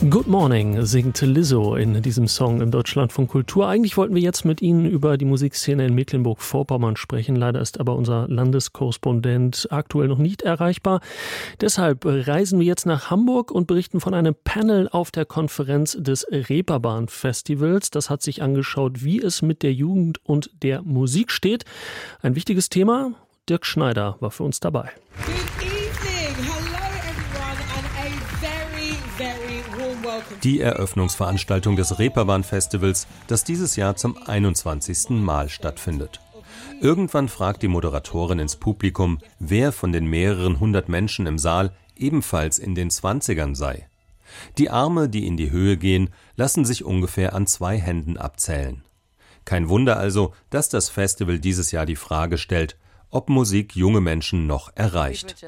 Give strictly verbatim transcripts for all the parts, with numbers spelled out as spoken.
Good Morning singt Lizzo in diesem Song im Deutschlandfunk Kultur. Eigentlich wollten wir jetzt mit Ihnen über die Musikszene in Mecklenburg-Vorpommern sprechen. Leider ist aber unser Landeskorrespondent aktuell noch nicht erreichbar. Deshalb reisen wir jetzt nach Hamburg und berichten von einem Panel auf der Konferenz des Reeperbahn-Festivals. Das hat sich angeschaut, wie es mit der Jugend und der Musik steht. Ein wichtiges Thema. Dirk Schneider war für uns dabei. Die Eröffnungsveranstaltung des Reeperbahn-Festivals, das dieses Jahr zum einundzwanzigsten Mal stattfindet. Irgendwann fragt die Moderatorin ins Publikum, wer von den mehreren hundert Menschen im Saal ebenfalls in den Zwanzigern sei. Die Arme, die in die Höhe gehen, lassen sich ungefähr an zwei Händen abzählen. Kein Wunder also, dass das Festival dieses Jahr die Frage stellt, ob Musik junge Menschen noch erreicht.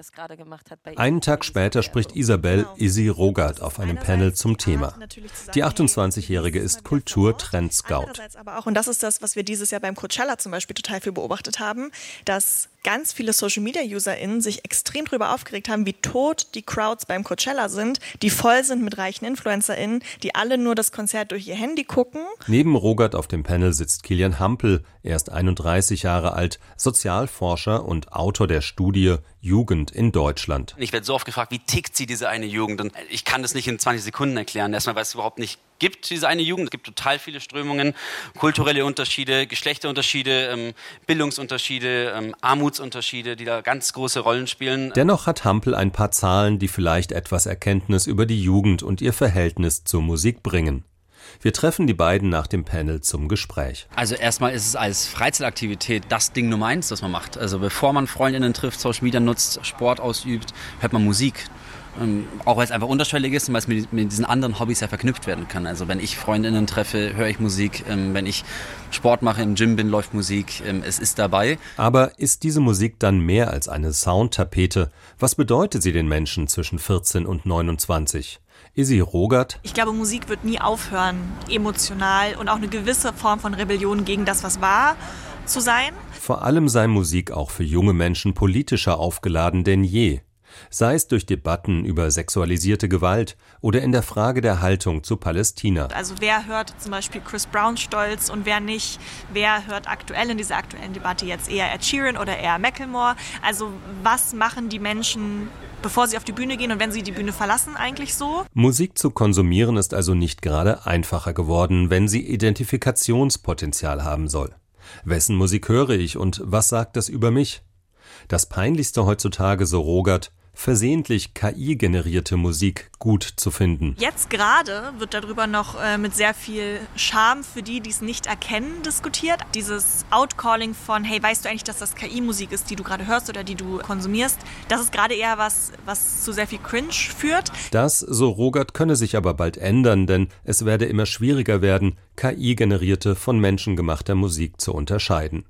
Einen Tag später spricht Isabel Izzy Rogart auf einem Panel zum Thema. Die achtundzwanzigjährige ist Kultur-Trend-Scout. Aber auch, und das ist das, was wir dieses Jahr beim Coachella zum Beispiel total viel beobachtet haben, dass ganz viele Social-Media-UserInnen sich extrem darüber aufgeregt haben, wie tot die Crowds beim Coachella sind, die voll sind mit reichen InfluencerInnen, die alle nur das Konzert durch ihr Handy gucken. Neben Rogart auf dem Panel sitzt Kilian Hampel, er ist einunddreißig Jahre alt, Sozialforscher und Autor der Studie Jugend in Deutschland. Ich werde so oft gefragt, wie tickt sie, diese eine Jugend? Und ich kann das nicht in zwanzig Sekunden erklären. Erstmal, weil es überhaupt nicht gibt, diese eine Jugend. Es gibt total viele Strömungen, kulturelle Unterschiede, Geschlechterunterschiede, ähm, Bildungsunterschiede, ähm, Armutsunterschiede, die da ganz große Rollen spielen. Dennoch hat Hampel ein paar Zahlen, die vielleicht etwas Erkenntnis über die Jugend und ihr Verhältnis zur Musik bringen. Wir treffen die beiden nach dem Panel zum Gespräch. Also erstmal ist es als Freizeitaktivität das Ding Nummer eins, das man macht. Also bevor man Freundinnen trifft, Social Media nutzt, Sport ausübt, hört man Musik. Ähm, auch weil es einfach unterschwellig ist und weil es mit, mit diesen anderen Hobbys ja verknüpft werden kann. Also wenn ich Freundinnen treffe, höre ich Musik. Ähm, wenn ich Sport mache, im Gym bin, läuft Musik. Ähm, es ist dabei. Aber ist diese Musik dann mehr als eine Soundtapete? Was bedeutet sie den Menschen zwischen vierzehn und neunundzwanzig? Izzy Rogart. Ich glaube, Musik wird nie aufhören, emotional und auch eine gewisse Form von Rebellion gegen das, was war, zu sein. Vor allem sei Musik auch für junge Menschen politischer aufgeladen denn je. Sei es durch Debatten über sexualisierte Gewalt oder in der Frage der Haltung zu Palästina. Also wer hört zum Beispiel Chris Brown stolz und wer nicht? Wer hört aktuell in dieser aktuellen Debatte jetzt eher Ed Sheeran oder eher Macklemore? Also was machen die Menschen, bevor sie auf die Bühne gehen und wenn sie die Bühne verlassen, eigentlich so? Musik zu konsumieren ist also nicht gerade einfacher geworden, wenn sie Identifikationspotenzial haben soll. Wessen Musik höre ich und was sagt das über mich? Das Peinlichste heutzutage, so Rogart, versehentlich K I-generierte Musik gut zu finden. Jetzt gerade wird darüber noch äh, mit sehr viel Scham für die, die es nicht erkennen, diskutiert. Dieses Outcalling von, hey, weißt du eigentlich, dass das K I-Musik ist, die du gerade hörst oder die du konsumierst? Das ist gerade eher was, was zu sehr viel Cringe führt. Das, so Rogart, könne sich aber bald ändern, denn es werde immer schwieriger werden, K I-generierte von Menschen gemachter Musik zu unterscheiden.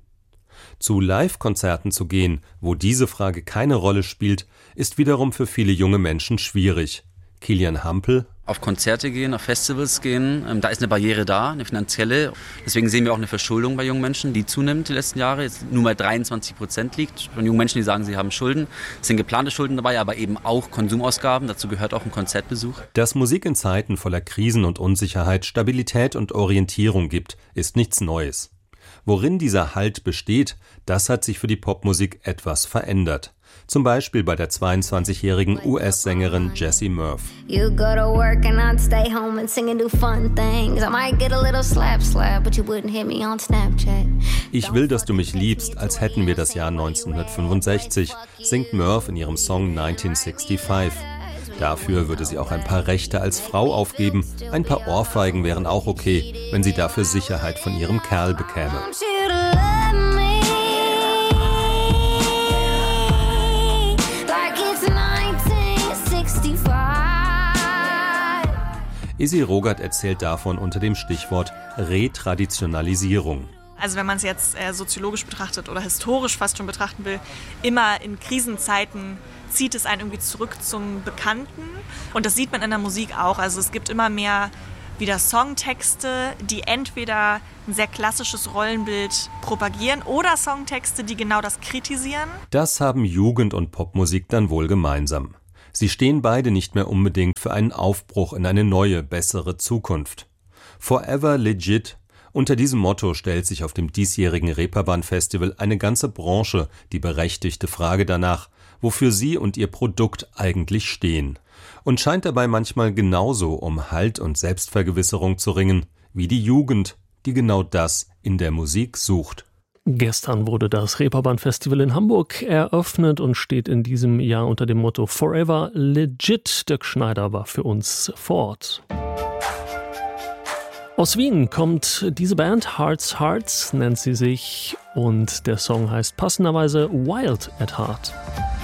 Zu Live-Konzerten zu gehen, wo diese Frage keine Rolle spielt, ist wiederum für viele junge Menschen schwierig. Kilian Hampel. Auf Konzerte gehen, auf Festivals gehen, ähm, da ist eine Barriere da, eine finanzielle. Deswegen sehen wir auch eine Verschuldung bei jungen Menschen, die zunimmt die letzten Jahre, jetzt nur bei dreiundzwanzig Prozent liegt. Von jungen Menschen, die sagen, sie haben Schulden. Es sind geplante Schulden dabei, aber eben auch Konsumausgaben. Dazu gehört auch ein Konzertbesuch. Dass Musik in Zeiten voller Krisen und Unsicherheit Stabilität und Orientierung gibt, ist nichts Neues. Worin dieser Halt besteht, das hat sich für die Popmusik etwas verändert. Zum Beispiel bei der zweiundzwanzigjährigen U S-Sängerin Jessie Murph. Ich will, dass du mich liebst, als hätten wir das Jahr neunzehnhundertfünfundsechzig, singt Murph in ihrem Song neunzehnhunderfünfundsechzig. Dafür würde sie auch ein paar Rechte als Frau aufgeben. Ein paar Ohrfeigen wären auch okay, wenn sie dafür Sicherheit von ihrem Kerl bekäme. Izzy Rogart erzählt davon unter dem Stichwort Retraditionalisierung. Also wenn man es jetzt äh, soziologisch betrachtet oder historisch fast schon betrachten will, immer in Krisenzeiten zieht es einen irgendwie zurück zum Bekannten. Und das sieht man in der Musik auch. Also es gibt immer mehr wieder Songtexte, die entweder ein sehr klassisches Rollenbild propagieren oder Songtexte, die genau das kritisieren. Das haben Jugend und Popmusik dann wohl gemeinsam. Sie stehen beide nicht mehr unbedingt für einen Aufbruch in eine neue, bessere Zukunft. Forever Legit. Unter diesem Motto stellt sich auf dem diesjährigen Reeperbahn-Festival eine ganze Branche die berechtigte Frage danach, wofür sie und ihr Produkt eigentlich stehen. Und scheint dabei manchmal genauso um Halt und Selbstvergewisserung zu ringen, wie die Jugend, die genau das in der Musik sucht. Gestern wurde das Reeperbahn-Festival in Hamburg eröffnet und steht in diesem Jahr unter dem Motto Forever Legit. Dirk Schneider war für uns vor Ort. Aus Wien kommt diese Band, Hearts Hearts nennt sie sich, und der Song heißt passenderweise Wild at Heart.